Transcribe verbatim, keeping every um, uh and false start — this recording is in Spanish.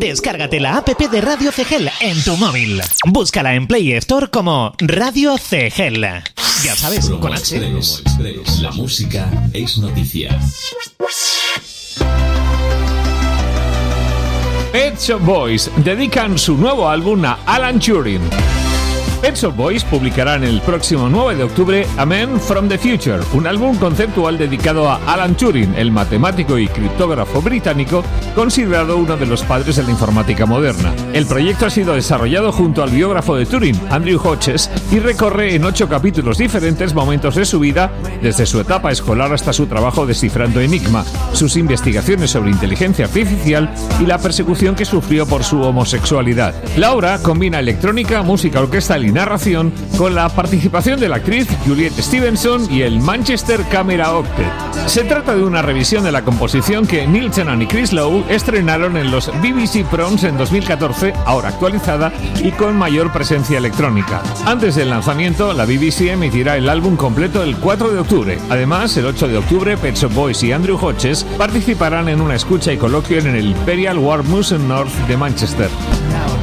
Descárgate la app de Radio C G L en tu móvil. Búscala en Play Store como Radio C G L. Ya sabes, Promo con H. Express. Express. La música es noticia. Pet Shop Boys dedican su nuevo álbum a Alan Turing. Pet Shop Boys publicarán el próximo nueve de octubre A Man from the Future, un álbum conceptual dedicado a Alan Turing, el matemático y criptógrafo británico considerado uno de los padres de la informática moderna. El proyecto ha sido desarrollado junto al biógrafo de Turing, Andrew Hodges, y recorre en ocho capítulos diferentes momentos de su vida, desde su etapa escolar hasta su trabajo descifrando Enigma, sus investigaciones sobre inteligencia artificial y la persecución que sufrió por su homosexualidad. La obra combina electrónica, música orquestal y narración con la participación de la actriz Juliette Stevenson y el Manchester Camera Octet. Se trata de una revisión de la composición que Neil Tennant y Chris Lowe estrenaron en los B B C Proms en dos mil catorce, ahora actualizada y con mayor presencia electrónica. Antes del lanzamiento, la B B C emitirá el álbum completo el cuatro de octubre. Además, el ocho de octubre, Pet Shop Boys y Andrew Hodges participarán en una escucha y coloquio en el Imperial War Museum North de Manchester.